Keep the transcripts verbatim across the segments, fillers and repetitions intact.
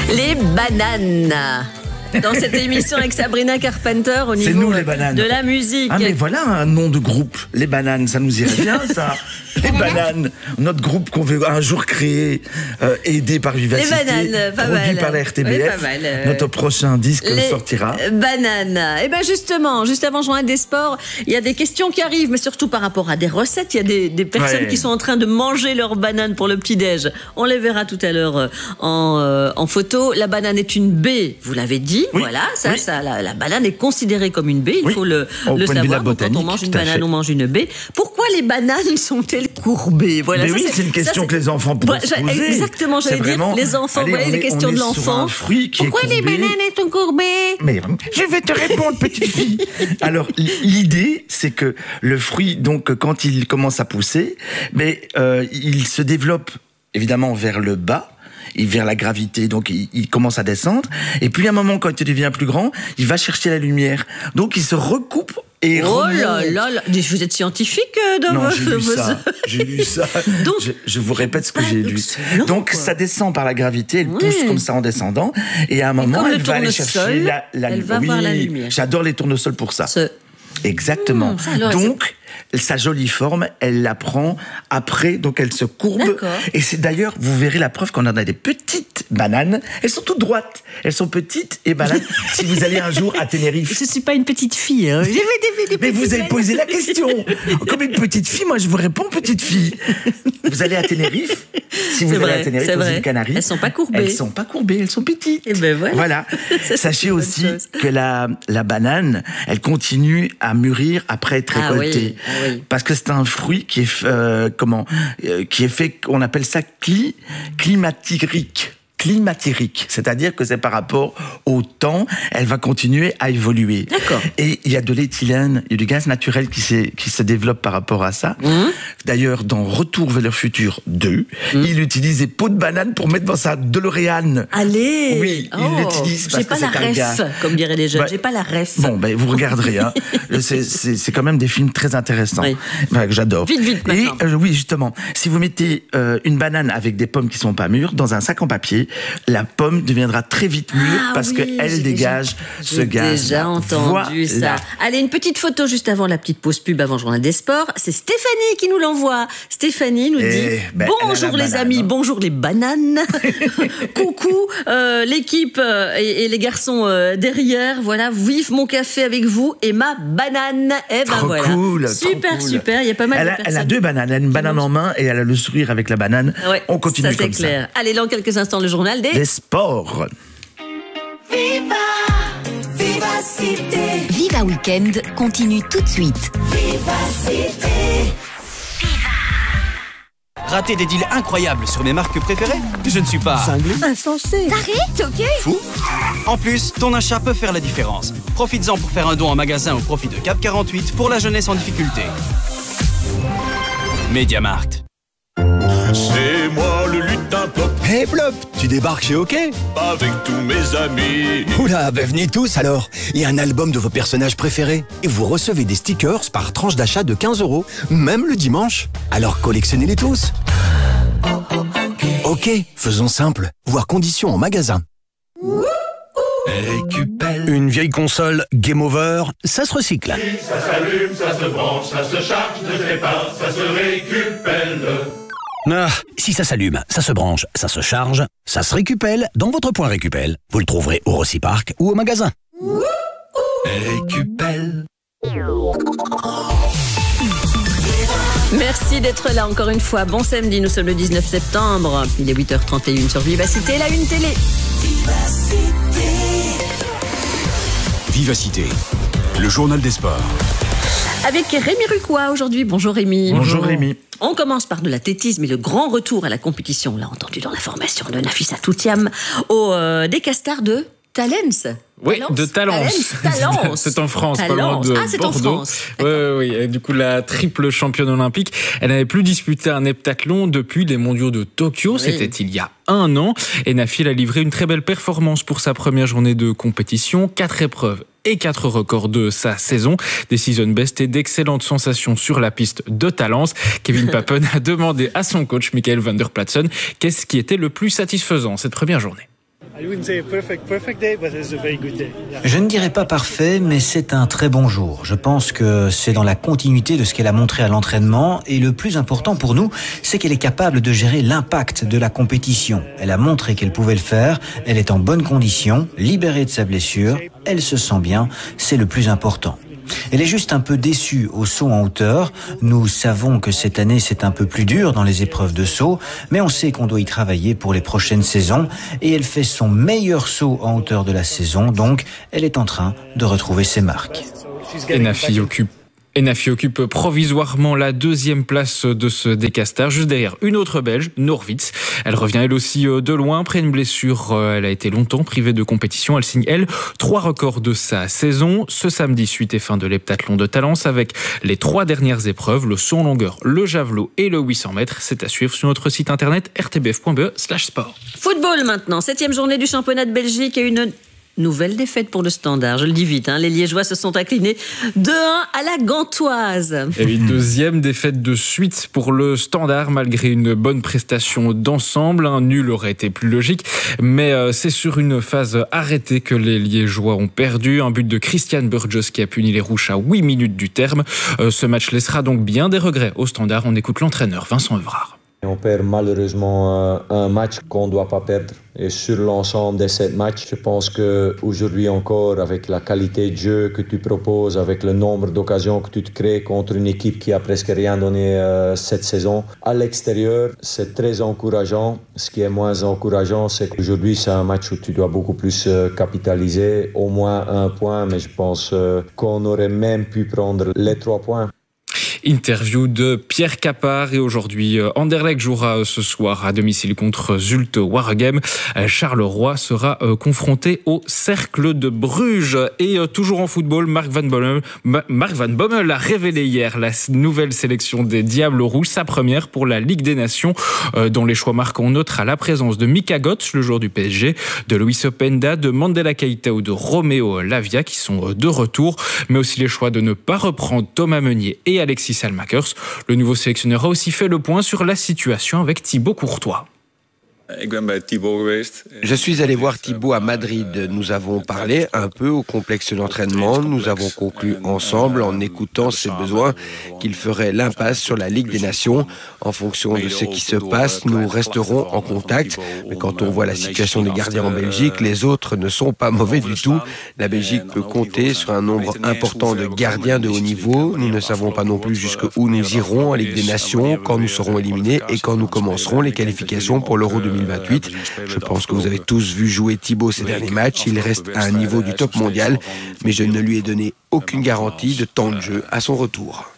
Les bananes. Dans cette émission avec Sabrina Carpenter au niveau nous, les bananes. de la musique. Ah mais voilà un nom de groupe, les bananes, ça nous irait bien ça. Les bananes, notre groupe qu'on veut un jour créer, euh, aidé par Vivacité, les bananes, pas produit mal. par la R T B F. Oui, pas mal, euh, notre prochain disque les sortira. Bananes. Et bien justement, juste avant le journal des sports, il y a des questions qui arrivent, mais surtout par rapport à des recettes. Il y a des, des personnes Ouais. qui sont en train de manger leurs bananes pour le petit-déj. On les verra tout à l'heure euh, en, euh, en photo. La banane est une baie, vous l'avez dit. Oui. Voilà, ça, Oui. ça, la, la banane est considérée comme une baie. Il Oui. faut le, Au le point de vue de la savoir. Donc, quand on botanique, mange une tout à banane, fait. on mange une baie. Pourquoi les bananes sont-elles courbées? Voilà, Mais ça, oui, c'est une question ça, que les enfants pourront Voilà, se poser. exactement, j'allais C'est dire, vraiment- les enfants, Allez, vous voyez on les est- questions on de est sur l'enfant. un fruit qui est Pourquoi les courbé. bananes sont courbées? Mais je vais te répondre, petite fille. Alors, l'idée, c'est que le fruit, donc, quand il commence à pousser, mais euh, il se développe évidemment vers le bas. Et vers la gravité, donc il, il commence à descendre. Et puis à un moment, quand il devient plus grand, il va chercher la lumière. Donc il se recoupe et Oh remonte. là là là, vous êtes scientifique euh, dans Non, vos... j'ai lu vos- ça. J'ai lu ça. Donc- je, je vous répète ce que j'ai lu. Excellent, Donc quoi. ça descend par la gravité, elle Oui. pousse comme ça en descendant, et à un moment, comme le elle va aller tournesol, chercher la, la elle va oui, voir la lumière. J'adore les tournesols pour ça. Ce- Exactement. Mmh, ça, alors, donc, sa jolie forme, elle la prend après, donc elle se courbe. D'accord. Et c'est d'ailleurs, vous verrez la preuve qu'on en a des petites bananes. Elles sont toutes droites. Elles sont petites et bananes. Si vous allez un jour à Tenerife. Je suis pas une petite fille. Hein. J'ai fait des, des Mais vous petites avez bananes. posé la question. Comme une petite fille, moi je vous réponds petite fille. Vous allez à Tenerife. Si vous C'est allez vrai, à Tenerife, c'est aux vrai. îles Canaries. Elles sont pas courbées. Elles sont pas courbées, elles sont petites. Eh ben voilà. Ça, c'est Sachez une bonne aussi chose. que la, la banane, elle continue à mûrir après être Ah récoltée. oui, ah oui. Parce que c'est un fruit qui est, euh, comment, euh, qui est fait, on appelle ça cli, climatérique. Climatérique, c'est-à-dire que c'est par rapport au temps, elle va continuer à évoluer. D'accord. Et il y a de l'éthylène, il y a du gaz naturel qui, s'est- qui se développe par rapport à ça. Mmh. D'ailleurs, dans Retour vers le futur deux, il utilise des pots de banane pour mettre dans sa DeLorean. Allez. Oui, il Oh, l'utilise parce j'ai que pas la c'est un ref, gars. comme diraient les jeunes. Bah, j'ai pas la ref. Bon, ben vous regarderez. Hein. c'est, c'est, c'est quand même des films très intéressants. Oui. Enfin, que j'adore. Vite, vite, Et maintenant. euh, oui, justement, si vous mettez euh, une banane avec des pommes qui sont pas mûres dans un sac en papier, la pomme deviendra très vite mûre Ah parce oui, qu'elle j'ai dégage déjà- ce gaz. J'ai déjà entendu Voilà. ça. Allez, une petite photo juste avant la petite pause pub, avant le journal des sports. C'est Stéphanie qui nous l'envoie. Stéphanie nous Eh, dit ben, elle a bonjour la les banane, amis, hein. bonjour les bananes. Coucou euh, l'équipe euh, et, et les garçons euh, derrière. Voilà, vive mon café avec vous et ma banane. Eh ben Trop voilà. cool, trop Super, cool. super. Il y a pas mal Elle de a, personnes. elle a deux bananes. Elle a une banane en main et elle a le sourire avec la banane. Ouais, On continue ça, c'est comme clair. Allez, dans quelques instants, le journal des... ça. Des sports. Viva Vivacité, Viva Weekend continue tout de suite. Vivacité. Rater des deals incroyables sur mes marques préférées? Je ne suis pas cinglé. Insensé. T'arrêtes, ok? Fou. En plus, ton achat peut faire la différence. Profites-en pour faire un don en magasin au profit de Cap quarante-huit pour la jeunesse en difficulté. Mediamarkt. C'est moi le lutin Plop, Hey Plop, tu débarques chez OK? avec tous mes amis. Oula, ben venez tous alors. Il y a un album de vos personnages préférés. Et vous recevez des stickers par tranche d'achat de quinze euros, même le dimanche. Alors collectionnez-les tous. OK, faisons simple. Voir conditions en magasin. Récupère. Une vieille console Game Over, ça se recycle. Ça s'allume, ça se branche, ça se charge, ne fait pas, ça se récupère. Ah, si ça s'allume, ça se branche, ça se charge, ça se récupère dans votre point Récupel. Vous le trouverez au Rossi-Park ou au magasin. Récupère. Merci d'être là encore une fois. Bon samedi, nous sommes le dix-neuf septembre. Il est huit heures trente et une sur Vivacité, la une télé. Vivacité, le journal des sports. Avec Rémi Rucois aujourd'hui. Bonjour Rémi. Bonjour Rémi. On commence par de l'athlétisme et le grand retour à la compétition. On l'a entendu dans la formation de Nafissa Toutiam au euh, Décastard de Talence. Oui, Talence de Talence. Talence. C'est en France, pas loin Talence. de Ah, c'est en Bordeaux. France. Oui, oui, oui. Du coup, la triple championne olympique, elle n'avait plus disputé un heptathlon depuis les mondiaux de Tokyo. Oui. C'était il y a un an. Et Nafi elle a livré une très belle performance pour sa première journée de compétition. Quatre épreuves et quatre records de sa saison. Des season best et d'excellentes sensations sur la piste de Talence. Kevin Papen a demandé à son coach, Michael van der Platsen, qu'est-ce qui était le plus satisfaisant cette première journée. Je ne dirais pas parfait, mais c'est un très bon jour. Je pense que c'est dans la continuité de ce qu'elle a montré à l'entraînement et le plus important pour nous, c'est qu'elle est capable de gérer l'impact de la compétition. Elle a montré qu'elle pouvait le faire, elle est en bonne condition, libérée de sa blessure, elle se sent bien, c'est le plus important. Elle est juste un peu déçue au saut en hauteur. Nous savons que cette année c'est un peu plus dur dans les épreuves de saut, mais on sait qu'on doit y travailler pour les prochaines saisons et elle fait son meilleur saut en hauteur de la saison, donc elle est en train de retrouver ses marques. Et Nafi occupe Et Nafi occupe provisoirement la deuxième place de ce décastage, juste derrière une autre Belge, Norwitz. Elle revient elle aussi de loin, après une blessure. Elle a été longtemps privée de compétition. Elle signe, elle, trois records de sa saison. Ce samedi, suite et fin de l'heptathlon de Talence, avec les trois dernières épreuves, le saut en longueur, le javelot et le huit cents mètres. C'est à suivre sur notre site internet r t b f point b e slash sport. Football maintenant, septième journée du championnat de Belgique et une nouvelle défaite pour le Standard, je le dis vite, hein. Les Liégeois se sont inclinés deux un à la Gantoise. Et une deuxième défaite de suite pour le Standard, malgré une bonne prestation d'ensemble. Un nul aurait été plus logique, mais euh, c'est sur une phase arrêtée que les Liégeois ont perdu. Un but de Christian Burgess qui a puni les Rouges à huit minutes du terme. Euh, ce match laissera donc bien des regrets au Standard. On écoute l'entraîneur Vincent Evrard. On perd malheureusement un match qu'on ne doit pas perdre. Et sur l'ensemble de ces matchs, je pense qu'aujourd'hui encore, avec la qualité de jeu que tu proposes, avec le nombre d'occasions que tu te crées contre une équipe qui a presque rien donné euh, cette saison, à l'extérieur, c'est très encourageant. Ce qui est moins encourageant, c'est qu'aujourd'hui, c'est un match où tu dois beaucoup plus euh, capitaliser, au moins un point, mais je pense euh, qu'on aurait même pu prendre les trois points. Interview de Pierre Capard et aujourd'hui Anderlecht jouera ce soir à domicile contre Zulte Waregem. Charleroi sera confronté au Cercle de Bruges et toujours en football, Mark Van Bommel, Mark Van Bommel a révélé hier la nouvelle sélection des Diables Rouges, sa première pour la Ligue des Nations, dont les choix marquants on notera la présence de Mika Götze, le joueur du P S G, de Luis Openda, de Mandela Keita ou de Romeo Lavia qui sont de retour, mais aussi les choix de ne pas reprendre Thomas Meunier et Alexis Salmakers. Le nouveau sélectionneur a aussi fait le point sur la situation avec Thibaut Courtois. Je suis allé voir Thibaut à Madrid. Nous avons parlé un peu au complexe d'entraînement. Nous avons conclu ensemble, en écoutant ses besoins, qu'il ferait l'impasse sur la Ligue des Nations. En fonction de ce qui se passe, nous resterons en contact. Mais quand on voit la situation des gardiens en Belgique, les autres ne sont pas mauvais du tout. La Belgique peut compter sur un nombre important de gardiens de haut niveau. Nous ne savons pas non plus jusqu'où nous irons en Ligue des Nations, quand nous serons éliminés et quand nous commencerons les qualifications pour l'Euro deux mille vingt-huit. Je pense que vous avez tous vu jouer Thibaut ces derniers matchs. Il reste à un niveau du top mondial, mais je ne lui ai donné aucune garantie de temps de jeu à son retour.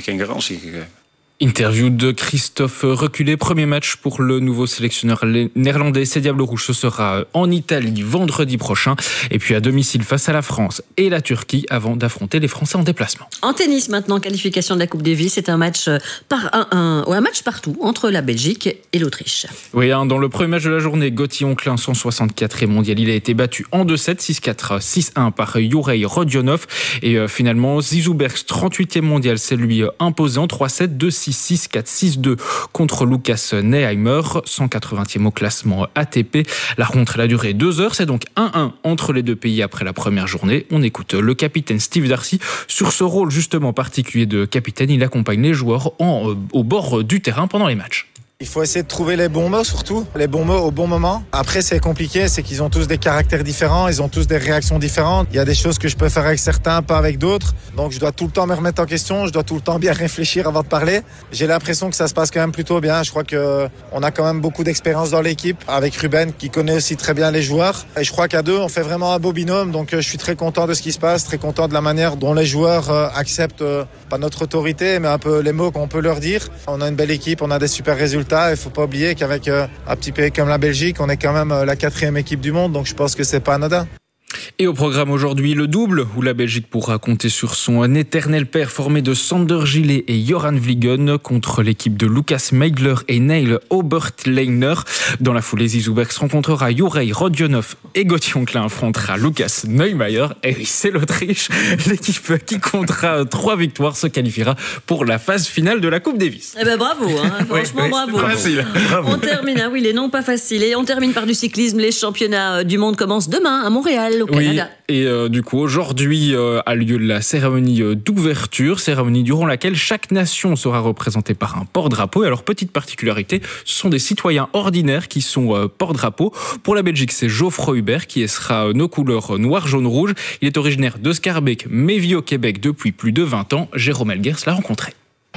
Interview de Christophe Reculé. Premier match pour le nouveau sélectionneur néerlandais. Ces Diables Rouges, ce sera en Italie vendredi prochain. Et puis à domicile face à la France et la Turquie avant d'affronter les Français en déplacement. En tennis maintenant, qualification de la Coupe Davis. C'est un match, par un, un, ou un match partout entre la Belgique et l'Autriche. Oui, hein, dans le premier match de la journée, Gauthier Onclin, cent soixante-quatrième mondial. Il a été battu en deux sept, six quatre, six un par Juraj Rodionov. Et euh, finalement, Zizou Bergs, trente-huitième mondial, c'est lui euh, imposé en trois sept, deux six, six quatre, six deux contre Lucas Neheimer, cent quatre-vingtième au classement A T P. La rencontre a duré deux heures, c'est donc un un entre les deux pays après la première journée. On écoute le capitaine Steve Darcy sur ce rôle justement particulier de capitaine. Il accompagne les joueurs en, euh, au bord du terrain pendant les matchs. Il faut essayer de trouver les bons mots surtout, les bons mots au bon moment. Après c'est compliqué, c'est qu'ils ont tous des caractères différents, ils ont tous des réactions différentes. Il y a des choses que je peux faire avec certains, pas avec d'autres. Donc je dois tout le temps me remettre en question, je dois tout le temps bien réfléchir avant de parler. J'ai l'impression que ça se passe quand même plutôt bien. Je crois qu'on a quand même beaucoup d'expérience dans l'équipe, avec Ruben qui connaît aussi très bien les joueurs. Et je crois qu'à deux, on fait vraiment un beau binôme. Donc je suis très content de ce qui se passe, très content de la manière dont les joueurs acceptent, pas notre autorité, mais un peu les mots qu'on peut leur dire. On a une belle équipe, on a des super résultats. Il ne faut pas oublier qu'avec euh, un petit pays comme la Belgique, on est quand même euh, la quatrième équipe du monde, donc je pense que c'est pas anodin. Et au programme aujourd'hui, le double, où la Belgique pourra compter sur son éternel père formé de Sander Gillet et Joran Vliegen contre l'équipe de Lucas Meigler et Neil Obertleiner. Dans la foulée, Zizou Bergs rencontrera Juraj Rodionov et Gauthier Onklin affrontera Lucas Neumeier. Et oui, c'est l'Autriche. L'équipe qui comptera trois victoires se qualifiera pour la phase finale de la Coupe Davis. Eh ben bravo, hein. Franchement oui, oui, bravo. Pas facile. Bravo. On termine, hein, oui, les noms pas faciles. Et on termine par du cyclisme. Les championnats du monde commencent demain à Montréal, au Canada. Oui, et euh, du coup, aujourd'hui euh, a lieu la cérémonie euh, d'ouverture, cérémonie durant laquelle chaque nation sera représentée par un porte-drapeau. Et alors, petite particularité, ce sont des citoyens ordinaires qui sont euh, porte-drapeau. Pour la Belgique, c'est Geoffroy Hubert qui sera euh, nos couleurs noir, jaune, rouge. Il est originaire de Scarbeck, mais vit au Québec depuis plus de vingt ans. Jérôme Elgers l'a rencontré.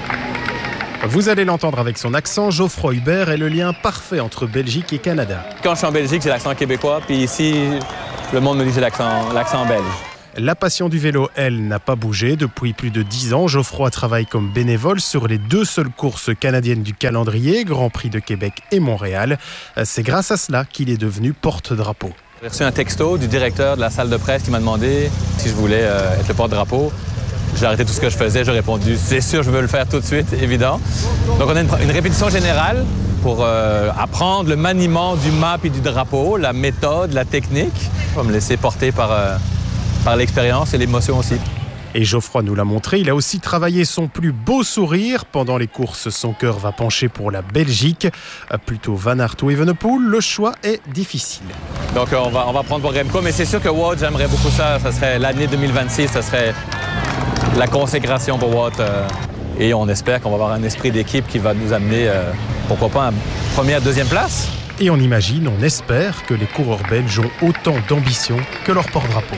Vous allez l'entendre avec son accent, Geoffroy Hubert est le lien parfait entre Belgique et Canada. Quand je suis en Belgique, j'ai l'accent québécois, puis ici, le monde me dit que j'ai l'accent, l'accent belge. La passion du vélo, elle, n'a pas bougé. Depuis plus de dix ans, Geoffroy travaille comme bénévole sur les deux seules courses canadiennes du calendrier, Grand Prix de Québec et Montréal. C'est grâce à cela qu'il est devenu porte-drapeau. J'ai reçu un texto du directeur de la salle de presse qui m'a demandé si je voulais euh, être le porte-drapeau. J'ai arrêté tout ce que je faisais, j'ai répondu « c'est sûr, je veux le faire tout de suite, évident ». Donc on a une, une répétition générale pour euh, apprendre le maniement du mât et du drapeau, la méthode, la technique. Je vais me laisser porter par, euh, par l'expérience et l'émotion aussi. Et Geoffroy nous l'a montré, il a aussi travaillé son plus beau sourire. Pendant les courses, son cœur va pencher pour la Belgique. Plutôt Van Aert ou Evenepoel, le choix est difficile. Donc on va, on va prendre pour Remco, mais c'est sûr que Wout, j'aimerais beaucoup ça. Ça serait l'année deux mille vingt-six, ça serait la consécration pour Wout. Euh, et on espère qu'on va avoir un esprit d'équipe qui va nous amener, euh, pourquoi pas, en première, deuxième place. Et on imagine, on espère que les coureurs belges ont autant d'ambition que leur porte-drapeau.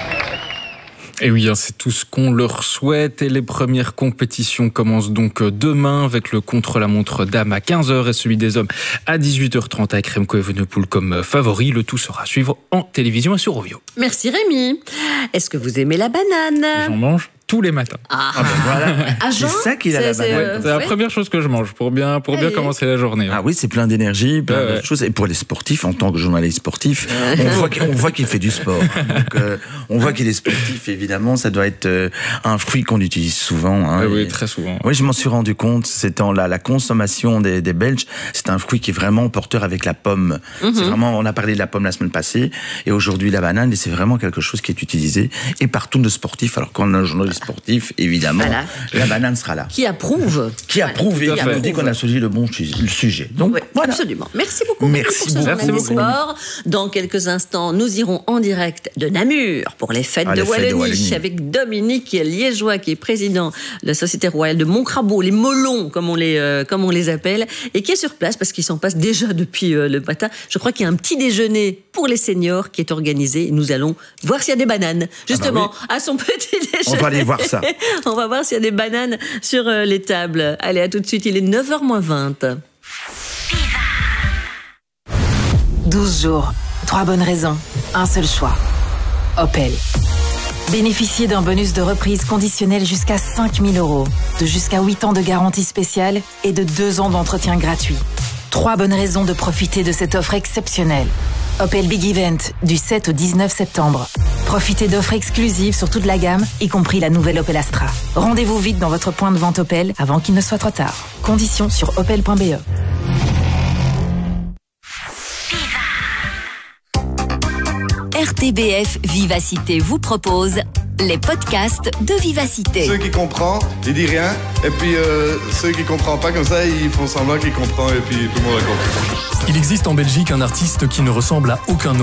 Et oui, c'est tout ce qu'on leur souhaite. Et les premières compétitions commencent donc demain avec le contre-la-montre dames à quinze heures et celui des hommes à dix-huit heures trente avec Remco Evenepoel comme favori. Le tout sera à suivre en télévision et sur Rovio. Merci Rémi. Est-ce que vous aimez la banane ? J'en mange tous les matins. Ah, ah ben voilà. À c'est ça qu'il a la banane. C'est, euh, c'est la ouais. première chose que je mange pour bien, pour bien commencer la journée. Ouais. Ah oui, c'est plein d'énergie, plein ouais, de ouais. choses. Et pour les sportifs, en tant que journaliste sportif, on, voit qu'il, on voit qu'il fait du sport. Donc, euh, on voit qu'il est sportif, évidemment. Ça doit être euh, un fruit qu'on utilise souvent. Hein, oui, et, oui, très souvent. Oui, je m'en suis rendu compte. C'est en la, la consommation des, des Belges. C'est un fruit qui est vraiment porteur avec la pomme. Mm-hmm. C'est vraiment, on a parlé de la pomme la semaine passée. Et aujourd'hui, la banane. Et c'est vraiment quelque chose qui est utilisé. Et par tous nos sportifs. Alors, quand on a un journaliste sportif, évidemment, voilà. La banane sera là. Qui approuve. Qui approuve et qui nous dit qu'on a choisi le bon le sujet. Donc, oui, voilà. Absolument. Merci beaucoup. Merci pour ce beaucoup. journal des sports. Dans quelques instants, nous irons en direct de Namur pour les fêtes, ah, de, les Wallonie, fêtes de Wallonie avec Dominique Liégeois, qui est président de la Société Royale de Montcrabeau, les Molons, comme on les, euh, comme on les appelle, et qui est sur place parce qu'ils s'en passent déjà depuis euh, le matin. Je crois qu'il y a un petit déjeuner pour les seniors qui est organisé. Nous allons voir s'il y a des bananes, justement, ah bah oui. à son petit déjeuner. On va aller voir ça. On va voir s'il y a des bananes sur euh, les tables. Allez, à tout de suite, il est neuf heures moins vingt. douze jours, trois bonnes raisons, un seul choix. Opel. Bénéficiez d'un bonus de reprise conditionnel jusqu'à cinq mille euros, de jusqu'à huit ans de garantie spéciale et de deux ans d'entretien gratuit. Trois bonnes raisons de profiter de cette offre exceptionnelle. Opel Big Event, du sept au dix-neuf septembre. Profitez d'offres exclusives sur toute la gamme, y compris la nouvelle Opel Astra. Rendez-vous vite dans votre point de vente Opel avant qu'il ne soit trop tard. Conditions sur opel point b e. R T B F Vivacité vous propose les podcasts de Vivacité. Ceux qui comprennent, ils disent rien. Et puis euh, ceux qui ne comprennent pas comme ça, ils font semblant qu'ils comprennent et puis tout le monde a compris. Il existe en Belgique un artiste qui ne ressemble à aucun autre.